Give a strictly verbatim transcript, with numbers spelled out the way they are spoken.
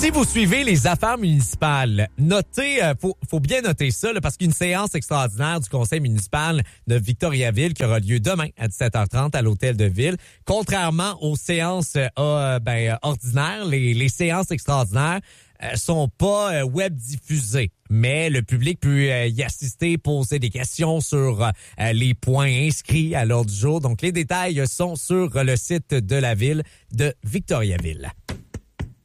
Si vous suivez les affaires municipales, notez, euh, faut, faut bien noter ça, là, parce qu'une séance extraordinaire du conseil municipal de Victoriaville qui aura lieu demain à dix-sept heures trente à l'hôtel de ville. Contrairement aux séances euh, ben, ordinaires, les, les séances extraordinaires euh, sont pas euh, web diffusées, mais le public peut euh, y assister, poser des questions sur euh, les points inscrits à l'ordre du jour. Donc les détails sont sur le site de la ville de Victoriaville.